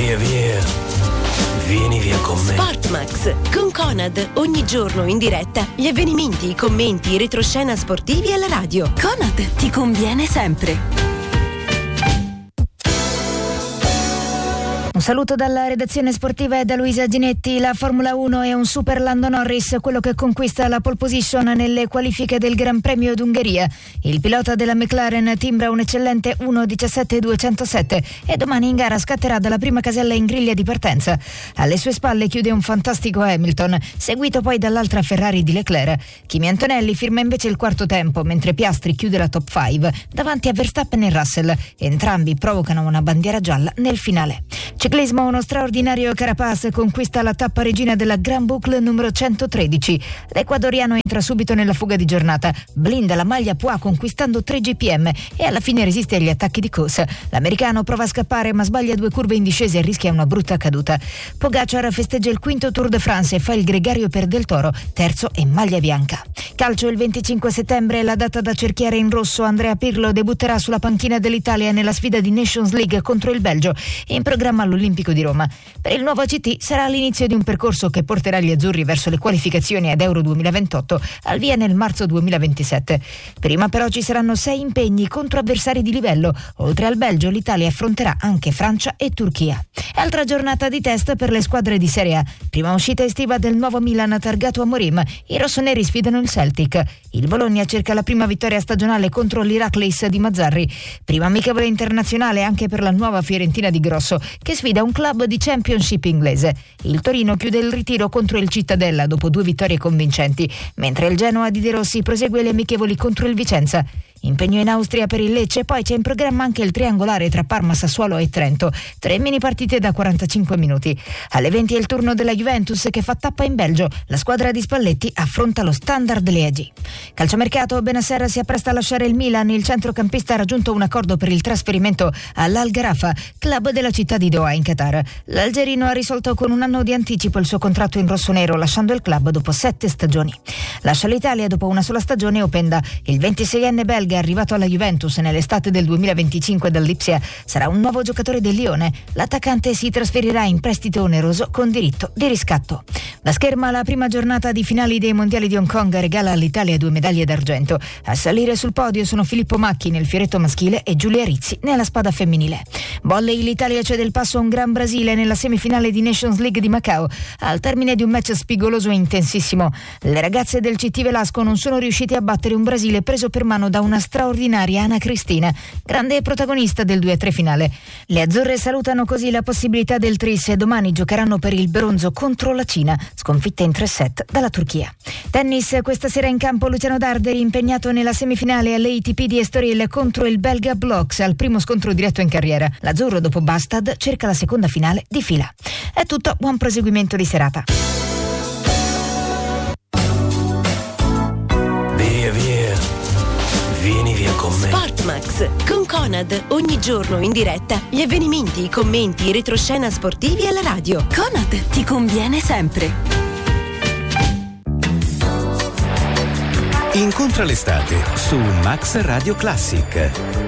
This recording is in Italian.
Via, vieni via con me. Sportmax con Conad, ogni giorno in diretta gli avvenimenti, i commenti, i retroscena sportivi alla radio. Conad ti conviene sempre. Un saluto dalla redazione sportiva e da Luisa Ginetti. La Formula 1 è un super Lando Norris, quello che conquista la pole position nelle qualifiche del Gran Premio d'Ungheria. Il pilota della McLaren timbra un eccellente 1.17.207 e domani in gara scatterà dalla prima casella in griglia di partenza. Alle sue spalle chiude un fantastico Hamilton, seguito poi dall'altra Ferrari di Leclerc. Kimi Antonelli firma invece il quarto tempo, mentre Piastri chiude la top 5 davanti a Verstappen e Russell. Entrambi provocano una bandiera gialla nel finale. Ciclismo, uno straordinario Carapaz conquista la tappa regina della Grand Boucle numero 113. L'ecuadoriano entra subito nella fuga di giornata, blinda la maglia Poix conquistando 3 GPM e alla fine resiste agli attacchi di Kos. L'americano prova a scappare ma sbaglia 2 curve in discesa e rischia una brutta caduta. Pogacar festeggia il quinto Tour de France e fa il gregario per Del Toro, terzo e maglia bianca. Calcio, il 25 settembre è la data da cerchiare in rosso. Andrea Pirlo debutterà sulla panchina dell'Italia nella sfida di Nations League contro il Belgio, in programma all'Olimpico di Roma. Per il nuovo CT sarà l'inizio di un percorso che porterà gli azzurri verso le qualificazioni ad Euro 2028, al via nel marzo 2027. Prima però ci saranno 6 impegni contro avversari di livello. Oltre al Belgio, l'Italia affronterà anche Francia e Turchia. Altra giornata di test per le squadre di Serie A. Prima uscita estiva del nuovo Milan targato a Morim. I rossoneri sfidano il Celtic. Il Bologna cerca la prima vittoria stagionale contro l'Heracles di Mazzarri. Prima amichevole internazionale anche per la nuova Fiorentina di Grosso, che sfida un club di Championship inglese. Il Torino chiude il ritiro contro il Cittadella dopo 2 vittorie convincenti, mentre il Genoa di De Rossi prosegue le amichevoli contro il Vicenza. Impegno in Austria per il Lecce, poi c'è in programma anche il triangolare tra Parma, Sassuolo e Trento. 3 mini partite da 45 minuti. Alle 20 è il turno della Juventus che fa tappa in Belgio. La squadra di Spalletti affronta lo Standard Liegi. Calciomercato, Benasser si appresta a lasciare il Milan. Il centrocampista ha raggiunto un accordo per il trasferimento all'Al Gharafa, club della città di Doha in Qatar. L'algerino ha risolto con 1 anno di anticipo il suo contratto in rossonero, lasciando il club dopo 7 stagioni. Lascia l'Italia dopo una sola stagione Openda. Il 26enne belga, arrivato alla Juventus nell'estate del 2025 dall'Ipsia, sarà un nuovo giocatore del Lione. L'attaccante si trasferirà in prestito oneroso con diritto di riscatto. Da scherma, la prima giornata di finali dei mondiali di Hong Kong regala all'Italia 2 medaglie d'argento. A salire sul podio sono Filippo Macchi nel fioretto maschile e Giulia Rizzi nella spada femminile. Volley, l'Italia cede il passo a un Gran Brasile nella semifinale di Nations League di Macao, al termine di un match spigoloso e intensissimo. Le ragazze del CT Velasco non sono riuscite a battere un Brasile preso per mano da una straordinaria Ana Cristina, grande protagonista del 2-3 finale. Le azzurre salutano così la possibilità del tris e domani giocheranno per il bronzo contro la Cina, sconfitta in 3 set dalla Turchia. Tennis, questa sera in campo Luciano Darderi, impegnato nella semifinale all'ATP di Estoril contro il belga Bloks, al primo scontro diretto in carriera. L'azzurro, dopo Bastad, cerca la seconda finale di fila. È tutto, buon proseguimento di serata. Via, vieni via con me. Sportmax con Conad, ogni giorno in diretta gli avvenimenti, i commenti, i retroscena sportivi alla radio. Conad ti conviene sempre. Incontra l'estate su Max Radio Classic.